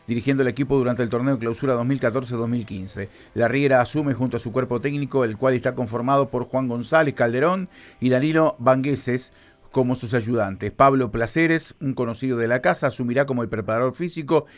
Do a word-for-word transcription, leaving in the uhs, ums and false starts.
dirigiendo el equipo durante el torneo Clausura dos mil catorce dos mil quince. La Riera asume junto a su cuerpo técnico, el cual está conformado por Juan González Calderón y Danilo Bangueses como sus ayudantes. Pablo Placeres, un conocido de la casa, asumirá como el preparador físico